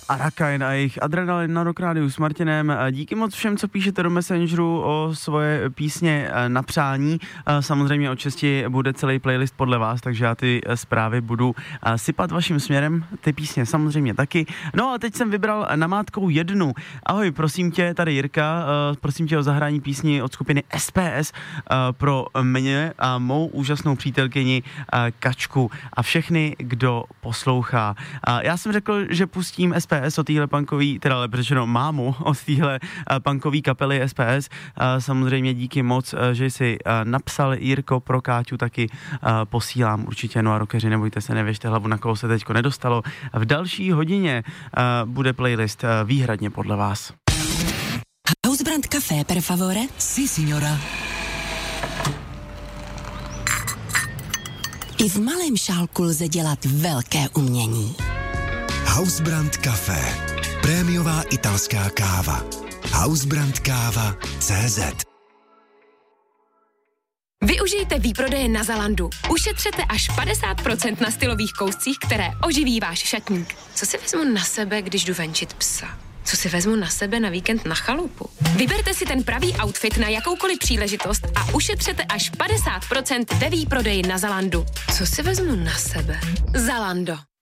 Arakain a jejich Adrenalin na Rock Rádiu s Martinem. Díky moc všem, co píšete do Messengeru o svoje písně na přání. Samozřejmě od 6 bude celý playlist podle vás, takže já ty zprávy budu sypat vaším směrem, ty písně samozřejmě taky. No a teď jsem vybral namátkou jednu. Ahoj, prosím tě, tady Jirka, prosím tě o zahrání písni od skupiny SPS pro mě a mou úžasnou přítelkyni Kačku a všechny, kdo poslouchá. Já jsem řekl, že pustím SPS od téhle punkový, teda lepší řečeno mámu od téhle punkové kapely SPS. Samozřejmě díky moc, že jsi napsal, Jirko, pro Káťu taky posílám určitě. No a rockeři, nebojte se, nevěžte hlavu, na koho se teďko nedostalo. V další hodině bude playlist výhradně podle vás. Hausbrand Café, per favore? Sí, signora. I v malém šálku lze dělat velké umění. Hausbrand Café. Prémiová italská káva. Hausbrandkáva.cz. Využijte výprodeje na Zalandu. Ušetřete až 50% na stylových kouscích, které oživí váš šatník. Co si vezmu na sebe, když jdu venčit psa? Co si vezmu na sebe na víkend na chalupu? Vyberte si ten pravý outfit na jakoukoliv příležitost a ušetřete až 50% ve výprodeji na Zalandu. Co si vezmu na sebe? Zalando.